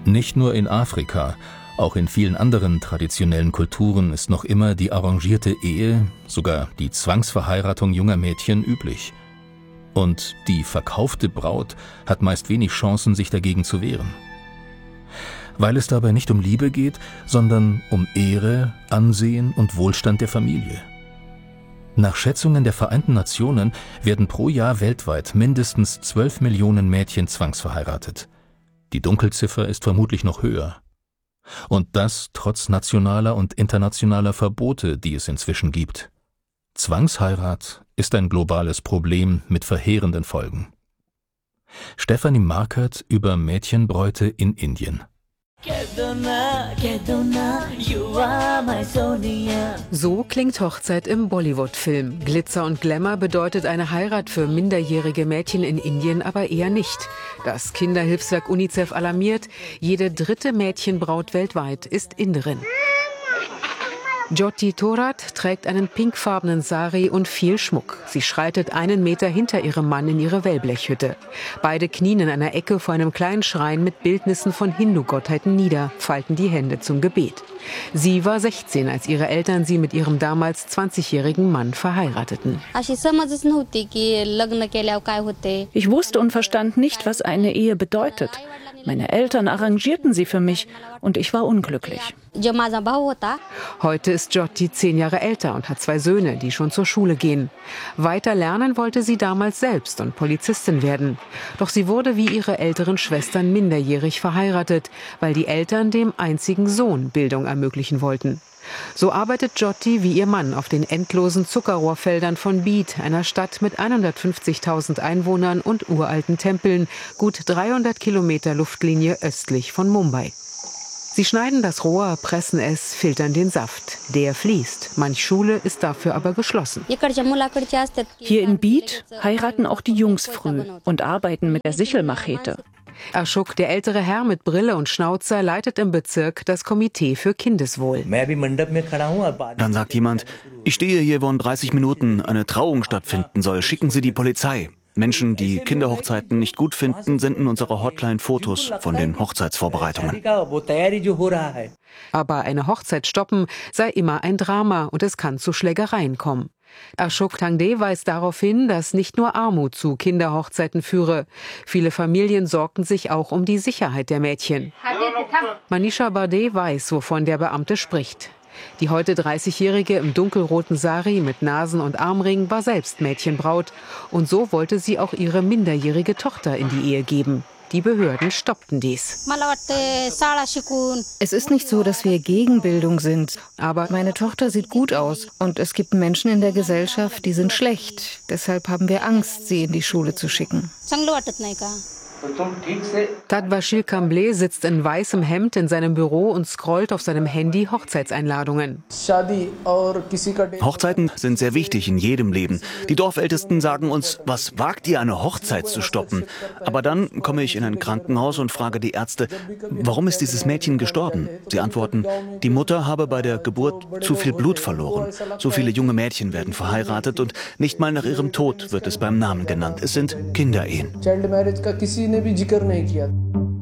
Nicht nur in Afrika, auch in vielen anderen traditionellen Kulturen ist noch immer die arrangierte Ehe, sogar die Zwangsverheiratung junger Mädchen üblich. Und die verkaufte Braut hat meist wenig Chancen, sich dagegen zu wehren. Weil es dabei nicht um Liebe geht, sondern um Ehre, Ansehen und Wohlstand der Familie. Nach Schätzungen der Vereinten Nationen werden pro Jahr weltweit mindestens 12 Millionen Mädchen zwangsverheiratet. Die Dunkelziffer ist vermutlich noch höher. Und das trotz nationaler und internationaler Verbote, die es inzwischen gibt. Zwangsheirat ist ein globales Problem mit verheerenden Folgen. Stefanie Markert über Mädchenbräute in Indien. So klingt Hochzeit im Bollywood-Film. Glitzer und Glamour bedeutet eine Heirat für minderjährige Mädchen in Indien aber eher nicht. Das Kinderhilfswerk UNICEF alarmiert, jede dritte Mädchenbraut weltweit ist Inderin. Jyoti Thorat trägt einen pinkfarbenen Sari und viel Schmuck. Sie schreitet 1 Meter hinter ihrem Mann in ihre Wellblechhütte. Beide knien in einer Ecke vor einem kleinen Schrein mit Bildnissen von Hindu-Gottheiten nieder, falten die Hände zum Gebet. Sie war 16, als ihre Eltern sie mit ihrem damals 20-jährigen Mann verheirateten. Ich wusste und verstand nicht, was eine Ehe bedeutet. Meine Eltern arrangierten sie für mich und ich war unglücklich. Heute ist Jyoti 10 Jahre älter und hat 2 Söhne, die schon zur Schule gehen. Weiter lernen wollte sie damals selbst und Polizistin werden. Doch sie wurde wie ihre älteren Schwestern minderjährig verheiratet, weil die Eltern dem einzigen Sohn Bildung ermöglichen wollten. So arbeitet Jyoti wie ihr Mann auf den endlosen Zuckerrohrfeldern von Bid, einer Stadt mit 150.000 Einwohnern und uralten Tempeln, gut 300 Kilometer Luftlinie östlich von Mumbai. Sie schneiden das Rohr, pressen es, filtern den Saft. Der fließt. Manch Schule ist dafür aber geschlossen. Hier in Bid heiraten auch die Jungs früh und arbeiten mit der Sichelmachete. Ashok, der ältere Herr mit Brille und Schnauzer, leitet im Bezirk das Komitee für Kindeswohl. Dann sagt jemand, ich stehe hier, wo in 30 Minuten eine Trauung stattfinden soll. Schicken Sie die Polizei. Menschen, die Kinderhochzeiten nicht gut finden, senden unserer Hotline Fotos von den Hochzeitsvorbereitungen. Aber eine Hochzeit stoppen sei immer ein Drama und es kann zu Schlägereien kommen. Ashok Tangde weist darauf hin, dass nicht nur Armut zu Kinderhochzeiten führe. Viele Familien sorgten sich auch um die Sicherheit der Mädchen. Manisha Bade weiß, wovon der Beamte spricht. Die heute 30-Jährige im dunkelroten Sari mit Nasen- und Armring war selbst Mädchenbraut. Und so wollte sie auch ihre minderjährige Tochter in die Ehe geben. Die Behörden stoppten dies. Es ist nicht so, dass wir gegen Bildung sind. Aber meine Tochter sieht gut aus. Und es gibt Menschen in der Gesellschaft, die sind schlecht. Deshalb haben wir Angst, sie in die Schule zu schicken. Tadbashir Kamble sitzt in weißem Hemd in seinem Büro und scrollt auf seinem Handy Hochzeitseinladungen. Hochzeiten sind sehr wichtig in jedem Leben. Die Dorfältesten sagen uns, was wagt ihr, eine Hochzeit zu stoppen? Aber dann komme ich in ein Krankenhaus und frage die Ärzte, warum ist dieses Mädchen gestorben? Sie antworten, die Mutter habe bei der Geburt zu viel Blut verloren. So viele junge Mädchen werden verheiratet und nicht mal nach ihrem Tod wird es beim Namen genannt. Es sind Kinderehen. Child marriage का किसी ने भी जिक्र नहीं किया।